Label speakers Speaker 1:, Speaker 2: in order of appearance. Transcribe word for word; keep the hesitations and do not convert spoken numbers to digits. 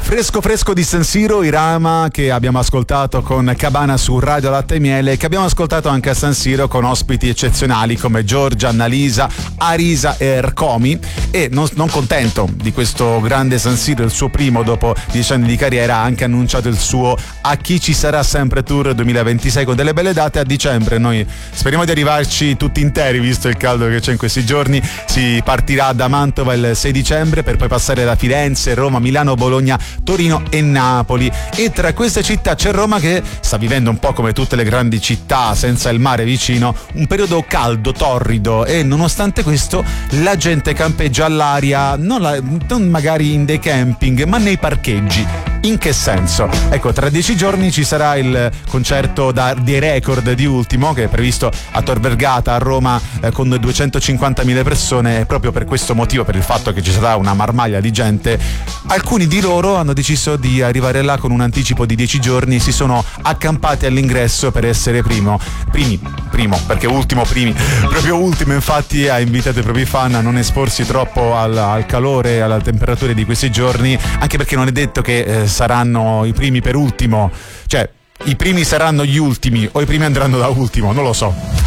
Speaker 1: Fresco fresco di San Siro, Irama, che abbiamo ascoltato con Cabana su Radio Latte e Miele, che abbiamo ascoltato anche a San Siro con ospiti eccezionali come Giorgia, Annalisa, Arisa e Ercomi. E non, non contento di questo grande San Siro, il suo primo dopo dieci anni di carriera, ha anche annunciato il suo A chi ci sarà sempre Tour duemilaventisei con delle belle date a dicembre. Noi speriamo di arrivarci tutti interi, visto il caldo che c'è in questi giorni. Si partirà da Mantova il sei dicembre per poi passare da Firenze, Roma, Milano, Bologna, Torino e Napoli. E tra queste città c'è Roma, che sta vivendo un po' come tutte le grandi città senza il mare vicino, un periodo caldo, torrido, e nonostante questo la gente campeggia all'aria, non, la, non magari in dei camping, ma nei parcheggi. In che senso? Ecco, tra dieci giorni ci sarà il concerto da, dei record di Ultimo, che è previsto a Tor Vergata a Roma eh, con duecentocinquantamila persone. E proprio per questo motivo, per il fatto che ci sarà una marmaglia di gente, alcuni di loro hanno deciso di arrivare là con un anticipo di dieci giorni, si sono accampati all'ingresso per essere primo primi primo perché ultimo primi proprio ultimo. Infatti ha invitato i propri fan a non esporsi troppo al, al calore e alle temperature di questi giorni, anche perché non è detto che eh, saranno i primi per ultimo, cioè i primi saranno gli ultimi o i primi andranno da ultimo, non lo so.